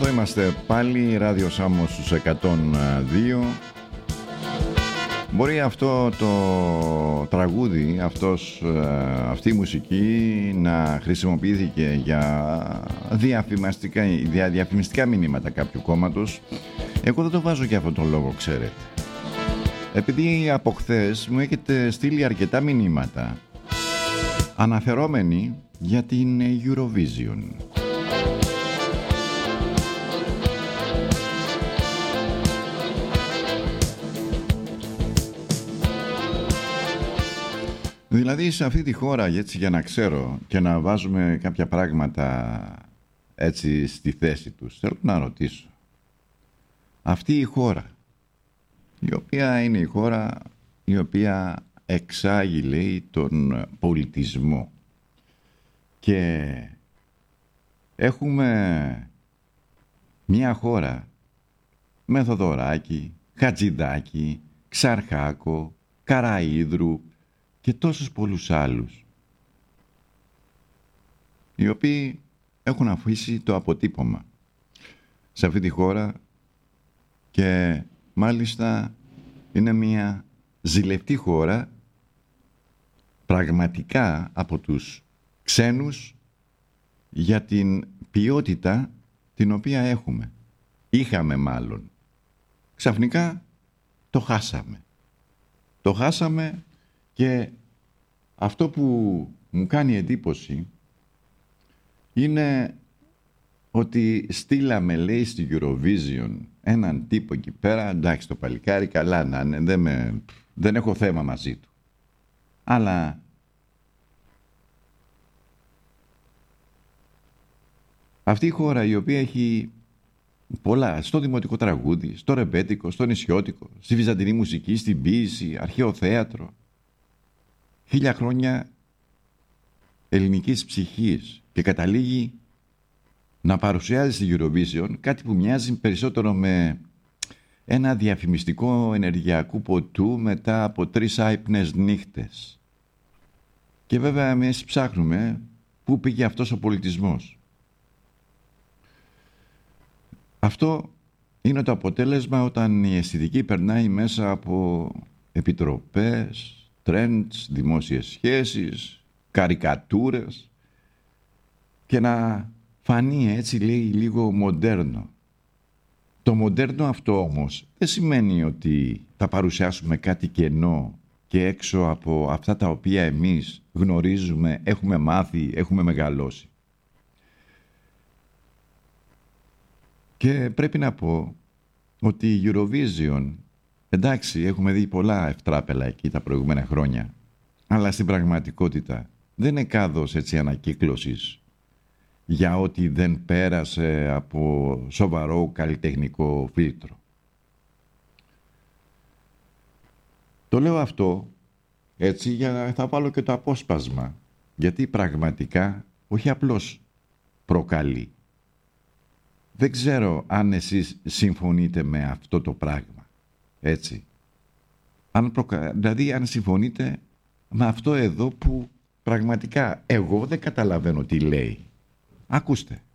Εδώ είμαστε πάλι, Ράδιο Σάμος στους 102. Μπορεί αυτό το τραγούδι, αυτή η μουσική να χρησιμοποιήθηκε για διαφημιστικά μηνύματα κάποιου κόμματος. Εγώ δεν το βάζω για αυτόν τον λόγο, ξέρετε. Επειδή από χθες μου έχετε στείλει αρκετά μηνύματα αναφερόμενοι για την Eurovision. Δηλαδή σε αυτή τη χώρα, έτσι, για να ξέρω και να βάζουμε κάποια πράγματα έτσι στη θέση τους, θέλω να ρωτήσω. Αυτή η χώρα, η οποία είναι η χώρα η οποία εξάγει, λέει, τον πολιτισμό, και έχουμε μια χώρα με Θοδωράκη, Χατζηδάκη, Ξαρχάκο, Καραΐδρου και τόσους πολλούς άλλους, οι οποίοι έχουν αφήσει το αποτύπωμα σε αυτή τη χώρα, και μάλιστα είναι μια ζηλευτή χώρα πραγματικά από τους ξένους για την ποιότητα την οποία είχαμε μάλλον. Ξαφνικά το χάσαμε. Και αυτό που μου κάνει εντύπωση είναι ότι στείλαμε, λέει, στη Eurovision έναν τύπο εκεί πέρα. Εντάξει, το παλικάρι καλά να είναι, δεν έχω θέμα μαζί του. Αλλά αυτή η χώρα, η οποία έχει πολλά στο δημοτικό τραγούδι, στο ρεμπέτικο, στο νησιώτικο, στη βυζαντινή μουσική, στην ποίηση, αρχαίο θέατρο, 1000 χρόνια ελληνικής ψυχής, και καταλήγει να παρουσιάζει στη Eurovision κάτι που μοιάζει περισσότερο με ένα διαφημιστικό ενεργειακού ποτού μετά από 3 άυπνες νύχτες. Και βέβαια εμείς ψάχνουμε πού πήγε αυτός ο πολιτισμός. Αυτό είναι το αποτέλεσμα όταν η αισθητική περνάει μέσα από επιτροπές, trends, δημόσιες σχέσεις, καρικατούρες, και να φανεί, έτσι, λέει, λίγο μοντέρνο. Το μοντέρνο αυτό όμως δεν σημαίνει ότι θα παρουσιάσουμε κάτι κενό και έξω από αυτά τα οποία εμείς γνωρίζουμε, έχουμε μάθει, έχουμε μεγαλώσει. Και πρέπει να πω ότι η Eurovision, εντάξει, έχουμε δει πολλά ευτράπελα εκεί τα προηγούμενα χρόνια, αλλά στην πραγματικότητα δεν είναι κάδος, έτσι, ανακύκλωσης για ό,τι δεν πέρασε από σοβαρό καλλιτεχνικό φίλτρο. Το λέω αυτό έτσι για να θα βάλω και το απόσπασμα, γιατί πραγματικά όχι απλώς προκαλεί. Δεν ξέρω αν εσείς συμφωνείτε με αυτό το πράγμα. Έτσι. Δηλαδή αν συμφωνείτε με αυτό εδώ που πραγματικά εγώ δεν καταλαβαίνω τι λέει. Ακούστε.